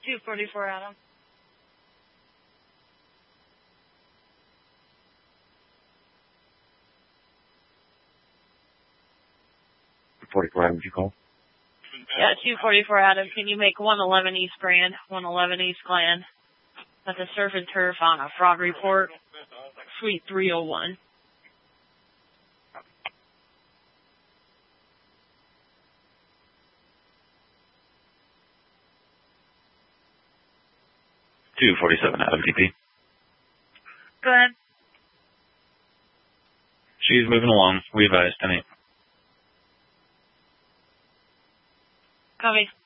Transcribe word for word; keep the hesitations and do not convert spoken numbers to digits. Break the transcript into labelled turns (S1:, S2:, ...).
S1: two forty-four Adam.
S2: forty-four Adam, did you call?
S1: Yeah, two forty-four Adam. Can you make one eleven East Grand, one eleven East Glen? That's a surf and turf on a fraud report, suite three oh one.
S2: two forty-seven Adam, D P.
S1: Go ahead.
S2: She's moving along. We advised, ten eight.
S1: Copy.